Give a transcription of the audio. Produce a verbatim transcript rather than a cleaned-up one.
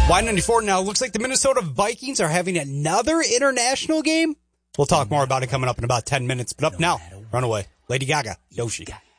Y ninety-four now. Looks like the Minnesota Vikings are having another international game. We'll talk more about it coming up in about ten minutes. But up now, Runaway, Lady Gaga, Yoshi.